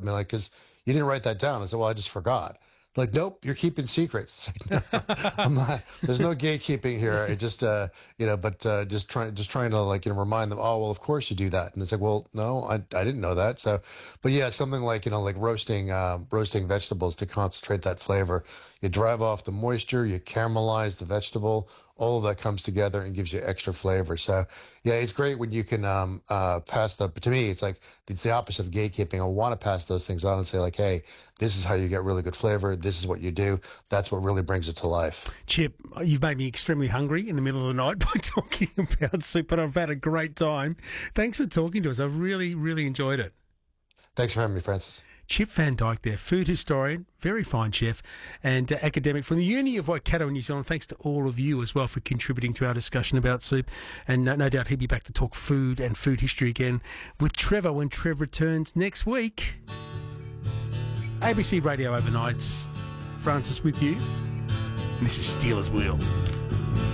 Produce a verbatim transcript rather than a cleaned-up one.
mean, like, because you didn't write that down. I said, well, I just forgot. Like, nope, you're keeping secrets. It's like, no, I'm not. There's no gatekeeping here. I just, uh, you know, but uh, just trying, just trying to like, you know, remind them. Oh, well, of course you do that. And it's like, well, no, I, I didn't know that. So, but yeah, something like you know, like roasting, uh, roasting vegetables to concentrate that flavor. You drive off the moisture. You caramelize the vegetable. All of that comes together and gives you extra flavor. So, yeah, it's great when you can um, uh, pass the. But to me, it's like it's the opposite of gatekeeping. I want to pass those things on and say like, hey, this is how you get really good flavor. This is what you do. That's what really brings it to life. Chip, you've made me extremely hungry in the middle of the night by talking about soup, but I've had a great time. Thanks for talking to us. I've really, really enjoyed it. Thanks for having me, Francis. Chip Van Dyke there, food historian, very fine chef, and uh, academic from the Uni of Waikato in New Zealand. Thanks to all of you as well for contributing to our discussion about soup. And no, no doubt he'll be back to talk food and food history again with Trevor when Trev returns next week. A B C Radio Overnights. Francis with you. This is Steelers Wheel.